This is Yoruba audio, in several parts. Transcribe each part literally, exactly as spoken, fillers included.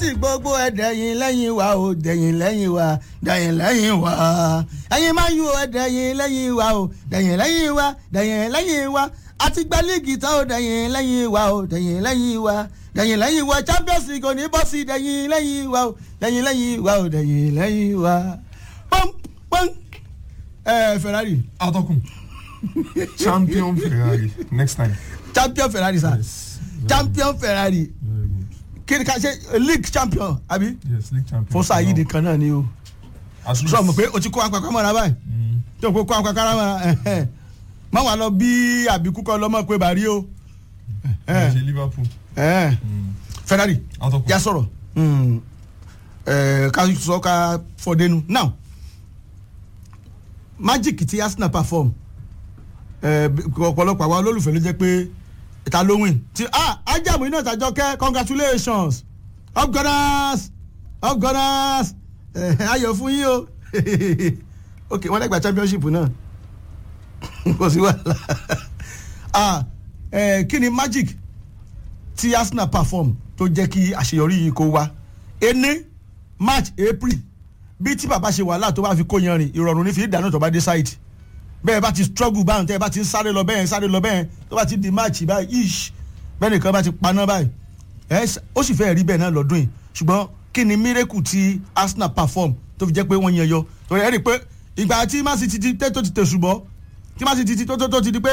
Chelsea gbogbo ẹ dẹ̀yìn lẹ́yìn wa o dẹ̀yìn lẹ́yìn wa dẹ̀yìn lẹ́yìn wa ẹ̀yin Man U ẹ dẹ̀yìn lẹ́yìn wa o dẹ̀yìn lẹ́yìn wa dẹ̀yìn lẹ́yìn wa àti gba líìgì tán o dẹ̀yìn lẹ́yìn wa o dẹ̀yìn lẹ́yìn wa dẹ̀yìn lẹ́yìn wa Champions League ò ní bọ́ sí dẹ̀yìn lẹ́yìn wa o dẹ̀yìn lẹ́yìn wa o dẹ̀yìn lẹ́yìn wa pọ́n pọ́n ẹ Ferrari. atọ́kùn champion Ferrari next time. champion Ferrari sir. Yes. champion Ferrari. kí ni ká ṣe league champion àbí. yes league champion. fún sáà yìí nìkan náà ni o. sọ ma pé o ti kó àpapọ̀ mọ́ra báyìí. tí o kó kó àpapọ̀ mọ́ra má wà lọ bí àbíkú kọ́ lọ́mọ pé bàrí o. ṣe Liverpool. Ferrari atọ́kùn. yà sọ̀rọ̀ ká sọ ká fọdẹ́nu now magic tí Arsenal perform ọ̀pọ̀lọpọ̀ àwọn olólùfẹ́ ló jẹ́ pé ìta ló win ti ah ajamu iná ìtajọ kẹ́ congratulations up Gunners up Gunners ayọ̀ fún yín o ok wọ́n lẹ́gbàá championship náà kò sí wàhálà ah kí ni magic tí Arsenal perform tó jẹ́ kí àṣeyọrí yìí kó wá ení March April bí tí bàbá ṣe wàhálà tó bá fi kó yanrìn ìrọ̀rùn ní fi dáná tó bá dé site bẹ́ẹ̀ bá ti struggle báyìí tẹ́ ẹ bá ti ń sáré lọ bẹ́ẹ̀ sáré lọ bẹ́ẹ̀ tó bá ti di match báyìí ish bẹ́ẹ̀ nìkan bá ti paná báyìí ẹ ó sì fẹ́ rí bẹ́ẹ̀ náà lọ́dún yìí ṣùgbọ́n kí ni miracle tí Arsenal perform tó fi jẹ́ pé wọ́n yan yọ torí ẹ rí i pé ìgbà tí Man City ti tẹ́ tó ti tẹ̀ ṣùgbọ́n tí Man City ti tó tó ti di pé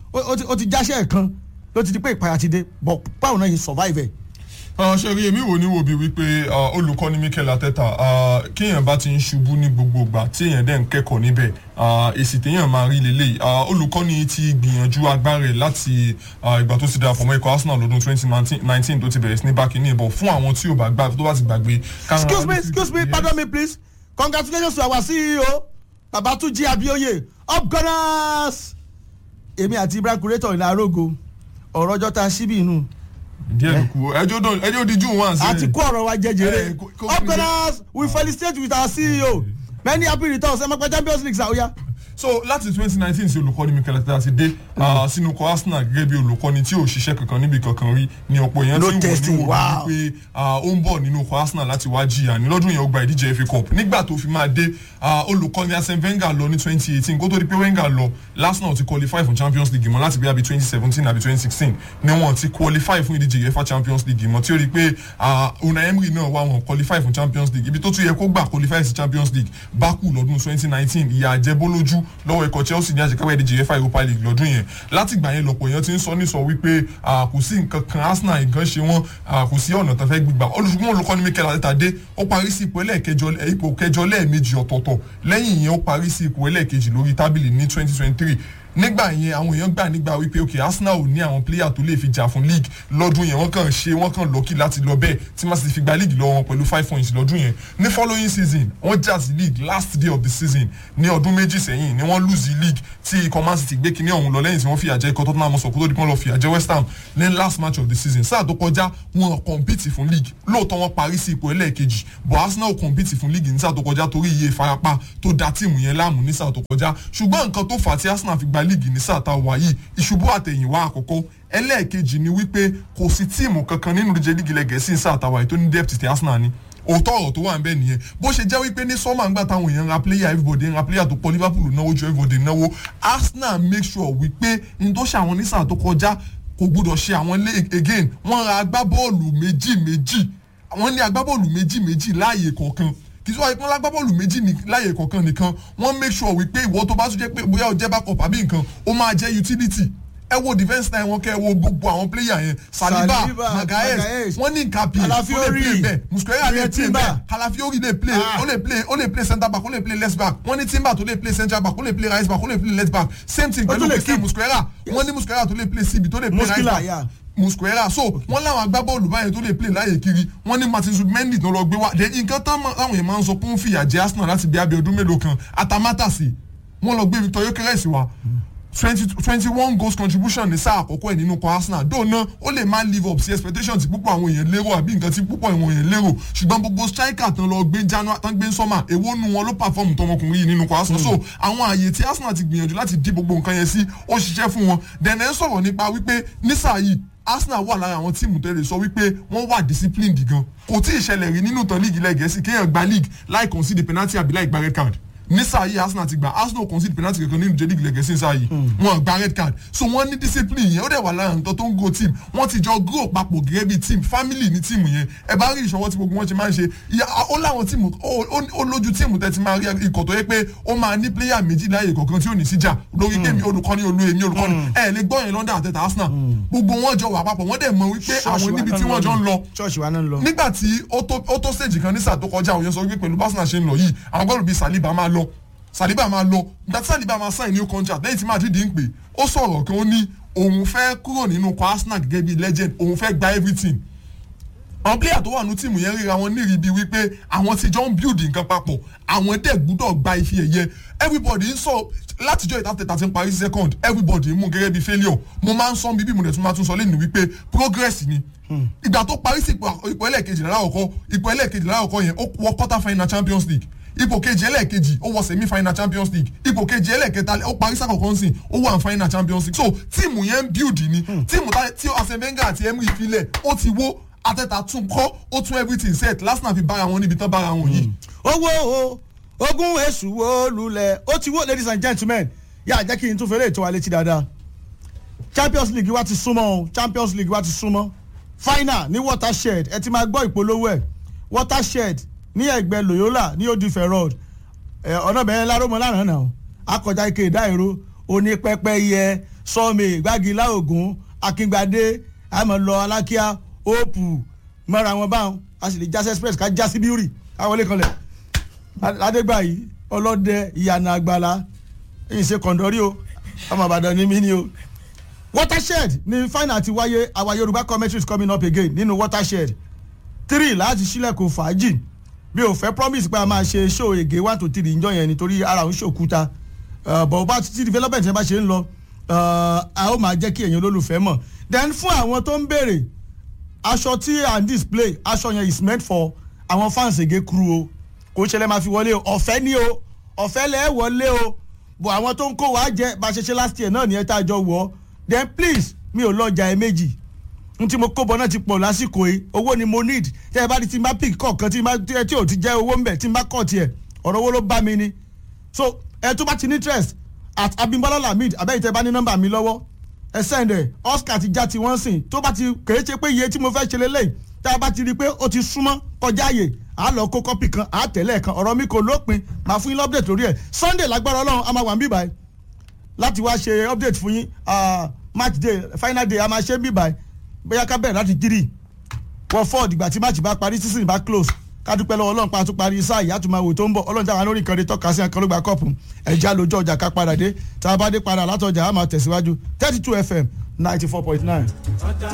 ó ti jáṣẹ́ kan ló ti di pé ìpayà ti dé bọ̀ báwo náà yìí survive ẹ̀. ṣe rí èmi wò ní wo bí wípé olùkọ́ni Mikel Arteta kéèyàn bá ti ń ṣubú ní gbogbo ìgbà tí èèyàn dẹ̀ ń kẹ́kọ̀ọ́ níbẹ̀ èsì téèyàn máa rí lélẹ̀ olùkọ́ni ti gbìyànjú agbára ẹ̀ láti ìgbà tó ti darapọ̀ mọ́ ikọ̀ Arsenal lọ́dún twenty nineteen tó ti bẹ̀rẹ̀ sí ní báàkì ní ìbọn fún àwọn tí ò bá gbà tó bá ti gbàgbé. excuse me excuse me pardon me please congratulations to our C E O Babatunji Abioye up Gunners èmi àti Ibrahim Kureto ìlà arógo ọ̀rọ̀ ọjọ́ ta síbì inú. díẹ̀ ló kù ẹjọ́ dán ẹjọ́ díjú wọn. a ti kó ọ̀rọ̀ wa jẹjẹrẹ up Gunners we felicitate with our C E O many happy returns ẹ máa pẹ́ Champions League sàwọ́yà. so láti twenty nineteen sí olùkọ́ni Mikel Arteta ti dé sínú ikọ̀ Arsenal gẹ́gẹ́ bí olùkọ́ni tí ò ṣiṣẹ́ kankan níbi kankan rí ni ọ̀pọ̀ èèyàn tí wọ́n ní wọ́n wípé ó ń bọ̀ nínú ikọ̀ Arsenal láti wá jìyà ní lọ́dún yẹn ó gba ìdíje F A Cup nígbà tó fi máa dé olùkọ́ni Arsene Wenger lọ ní twenty eighteen kó tó di pé Wenger lọ Arsenal ti qualify fún Champions League mọ́ láti bí abi twenty seventeen àbí twenty sixteen ni wọ́n ti qualify fún ìdíje UEFA Champions League mọ́ tí ó rí pé Unai Emery náà wá wọn qualify fún Champions League ibi tó tún yẹ kó gbà qualify sí Champions League Baku lọ́dún twenty nineteen ìyà àjẹbólójú lọ́wọ́ ikọ̀ Chelsea ní àṣekáwé ìdíje UEFA Europa League lọ́dún yẹn láti gbà yẹn lọ́pọ̀ èèyàn ti ń sọ ní sọ wípé kò sí nǹkan kan Arsenal nǹkan ṣe wọ́n kò sí ọ̀nà tó fẹ́ gbígbà olùṣùgbọ́n olùkọ́ni Mikel Arteta dé ó parí sí ipò ẹlẹ́ẹ̀kẹjọ ipò kẹjọ lẹ́ẹ̀mejì ọ̀tọ̀ọ̀tọ̀ lẹ́yìn yẹn ó parí sí ipò ẹlẹ́ẹ̀kejì lórí tábìlì ní twenty twenty three nígbà yẹn àwọn èèyàn gbà nígbà wípé ok Arsenal ò ní àwọn player tó lè fi jà fún league lọ́dún yẹn wọ́n kàn ṣe wọ́n kàn lọ́kì láti lọ bẹ́ẹ̀ tí Man City fi gba league lọ́wọ́ wọn pẹ̀lú five points lọ́dún yẹn ní following season wọ́n jà sí league last day of the season ní ọdún méjì sẹ́yìn ni wọ́n lose league tí ikọ̀ Man City gbé kinní ọ̀hún lọ lẹ́yìn tí wọ́n fìyà jẹ ikọ̀ Tottenham Hotspur kó tó di pọ́n lọ fìyà jẹ West Ham ní last match of the season sáà tó kọjá wọn compete fún league lóòótọ́ wọn parí sí ipò ẹlẹ́ẹ̀kejì but Arsenal compete fún league ní sáà tó kọjá torí iye ìfarapa tó da tíìmù yẹn láàmú ní sáà tó kọjá ṣùgbọ́n nǹkan tó fà á tí Arsenal fi gba league ní sáà táwọn wáyé ìṣubú àtẹ̀yìnwá àkọ́kọ́ ẹlẹ́ẹ̀kejì ni wípé kò sí tíìmù kankan nínú ìdíje líìgì ilẹ̀ Gẹ̀ẹ́sì ní sáà táwọn wáyé tó ní depth ti Arsenal ni òótọ́ ọ̀rọ̀ tó wà ń bẹ̀ nìyẹn bó ṣe jẹ́ wípé ní sọ́mà ńgbà táwọn èèyàn ra player everybody ra player tó pọ̀ Liverpool náwó ju everybody náwó Arsenal make sure wípé n tó ṣe àwọn ní sáà tó kọjá kò gbọdọ̀ ṣe àwọn again wọ́n ra agbábọ́ọ̀lù méjì méjì wọ́n ní agbábọ́ọ̀lù méjì méjì láàyè kọ̀ọ̀kan kì í sọ wáyé pé wọ́n lágbábọ́ọ̀lù méjì láàyè kọ̀ọ̀kan nìkan wọ́n make sure wípé ìwọ tó bá tún jẹ́ pé bóyá o jẹ́ backup àbí nǹkan ó máa jẹ́ utility ẹ wo defence line wọn kẹ ẹ wo gbogbo àwọn player yẹn Saliba Magalhaes wọ́n ní nǹkan pè ó lè play bẹ́ẹ̀ Musquera lè play bẹ́ẹ̀ Calafiori lè play ó lè play ó lè play centre back ó lè play left back wọ́n ní Timber tó lè play centre back ó lè play right back ó lè play left back same thing pẹ̀lú keke Musquera wọ́n ní Musquera tó lè play C B tó lè play right back Musquera so wọ́n láwọn agbábọ́ọ̀lù báyẹn tó lè play láyè kiri wọ́n ní Martin Zubimendi tó lọ gbé wá de nǹkan táwọn èèyàn máa ń sọ pé ń fìyà jẹ Arsenal láti bí abẹ́ ọdún mélòó kan atamátàsí wọ́n lọ gbé Victor Gyökeres wá twenty twenty one goals contribution ní sáà àkọ́kọ́ ẹ̀ nínú ikọ̀ Arsenal dóòna ó lè má live up sí expectation tí púpọ̀ àwọn èèyàn lérò àbí nǹkan tí púpọ̀ àwọn èèyàn lérò ṣùgbọ́n gbogbo striker tán lọ gbé January tán gbé summer èwo nu wọn ló perform tọmọkùnrin yìí nínú ikọ̀ Arsenal so àwọn àyè tí Arsenal ti gbìyànjú láti dí gbogbo nǹkan yẹn sí ó ṣiṣẹ́ fún wọn then ẹ̀ ń sọ̀rọ̀ nípa wípé ní sáà yìí Arsenal wà lára àwọn tíìmù tẹ́lẹ̀ sọ wípé wọ́n wà disciplined gan kò tí ì ṣẹlẹ̀ rí nínú ìtàn league ilẹ̀ Gẹ̀ẹ́sì kéèyàn gba league láì concede penalty àbí láì gba red card ní sáà yìí Arsenal ti gba Arsenal concede penalty kankan nínú jẹ́ league ilẹ̀ Gẹ̀ẹ́sì sáà yìí wọ́n gba red card so wọ́n ní discipline yẹn ó dẹ̀ wà lára nǹkan tó ń grow team wọ́n ti jọ grow papọ̀ gẹ́gẹ́ bí team family ní team yẹn ẹ bá rí ìṣọwọ́ tí gbogbo wọn ṣe máa ń ṣe ó láwọn team ó lójú team tẹ́ ti máa rí ikọ̀ tó yẹ pé ó máa ní player méjì láàyè kọ̀ọ̀kan tí ò ní síjà lórí pé mi olùkọ́ni olú èmi olùkọ́ni ẹ lè gbọ́ yẹn London àtẹ̀tẹ̀ Arsenal gbogbo wọn jọ wà papọ̀ wọ́n dẹ̀ mọ̀ wípé àwọn níbi tí wọ́n jọ ń lọ nígbà tí ó tó stage kan ní sáà tó kọjá òye sọ wípé pẹ̀lú Arsenal ṣe ń lọ yìí àwọn gbọ́dọ̀ bíi Saliba máa lọ Saliba máa lọ nígbàtí Saliba máa sign new contract lẹ́yìn tí Madrid ń pè ó sọ̀rọ̀ kan ó ní òun fẹ́ kúrò nínú ikọ̀ Arsenal gẹ́gẹ́ bí legend òun fẹ́ gba everything àwọn player tó wà ní tíìmù yẹn ríra wọn nírìí bíi wípé àwọn ti jọ ń build nǹkan papọ̀ àwọn dẹ̀ gbúdọ̀ gba ife ẹ̀yẹ everybody ń sọ látijọ́ ìtàtẹ̀tà ti ń parí second everybody mú gẹ́gẹ́ bí failure mo máa ń sọ bíbí mo dẹ̀ tún máa tún sọ lẹ́nu wípé progress ni ìgbà tó parí sí ipò ẹlẹ́ẹ̀kejì láwọ̀kọ́ ipò ẹlẹ́ẹ̀kejì láwọ̀kọ́ yẹn ó wọ quarter final Champions League ipò kejì ẹlẹ́ẹ̀kejì ó wọ semi final Champions League ipò kejì ẹlẹ́ẹ̀kẹta ó parí sákòókò sí ó wọ final Champions League so tíìmù yẹn ń build ni tíìmù tí Arsene Wenger àti Emery filẹ̀ ó ti wó Arteta tún kọ́ ó tún everything set Arsenal fi bára wọn níbi tán bára wọn yìí. owó o ogun èṣù wo lulẹ̀ ó ti wó ladies and gentlemen yà jẹ́ kí n tún fẹ́rẹ̀ ètò wa létí dáadáa Champions League wa ti súnmọ́ o Champions League wa ti súnmọ́ final ní Watershed ẹ ti máa gbọ́ ìpolówó ẹ̀ Watershed ní ẹgbẹ́ Loyola ní Odife Road ọ̀nà bẹ̀rẹ̀ lárúmọ lánàá náà akọjá ike ìdáìró onípẹ́pẹ́yẹ sọ́ọ̀mì gbágilá ògún akíngbadé àmọ́ lọ alákíá òpù mọ́ra wọn báwọn a sì lè jásẹ́ express ká jásí bíúrì káwọlé kanlẹ̀ adégbàyí ọlọ́dẹ ìyànà àgbàlá èyí ṣe kọ̀ǹdọ́rí o ọmọ Ìbàdàn ní mí ni o. Watershed ní final ti wáyé our Yorùbá commentary is coming up again nínú Watershed three láti sílẹ̀kùn fàájì bí o fẹ́ promise pé a máa ṣe show ege one to three njọ́ yẹn nítorí ara òun ṣòkúta but bá ti development yẹn bá ṣe ń lọ a ó máa jẹ́ kí èèyàn olólùfẹ́ mọ̀ then fún àwọn tó ń béèrè aṣọ tí à ń display aṣọ yẹn is meant for àwọn fans ege crew o kò ń ṣẹlẹ̀ máa fi wọlé o ọ̀fẹ́ ni o ọ̀fẹ́ lẹ́ wọlé o but àwọn tó ń kó wàá jẹ bá ṣe ṣe last year náà nìyẹn tá a jọ wọ̀ then please mi ò lọ́jà ẹ méjì n tí mo kó bọ náà ti pọ̀ lásìkò yìí owó ni mo need tẹ́ ẹ bá di tí n bá pick kọ̀ọ̀kan tí tí ò ti jẹ́ owó mbẹ̀ tí n bá kọ̀ tiẹ̀ ọ̀rọ̀ owó ló bá mi ni so ẹ tó bá ti ní interest at Abimbola Lamid abẹ́yìí tẹ́ bá ní nọ́mbà mi lọ́wọ́ ẹ send ẹ Oscar ti já ti wọ́n sìn tó bá ti kèé ṣe pé iye tí mo fẹ́ ṣe lélẹ́yìí tẹ́ ẹ bá ti rí i pé ó ti súnmọ́ kọjá àyè à lọ kó kọ́pì kan à tẹ̀lé kan ọ̀rọ̀ mi kò lópin màá fún yín update lórí ẹ̀ Sunday lágbára Ọlọ́run a máa wà ń bíbáyìí láti wá ṣe update fún yín match day final day a máa ṣe ń bíbáyìí bóyá ká bẹ̀rẹ̀ láti three wọ four dìgbà tí match bá parí season bá close ká dúpẹ́ lọ́wọ́ Ọlọ́run pa àtún parí sáà ìyá tó máa wò tó ń bọ̀ Ọlọ́run táwọn lórí nǹkan rí tọ́ka sí àkànló gba kọ́ọ̀pù ẹ̀já lójú ọjà ká padà dé tá a bá dé padà látọjà á máa tẹ̀síwájú thirty two F M ninety four point nine.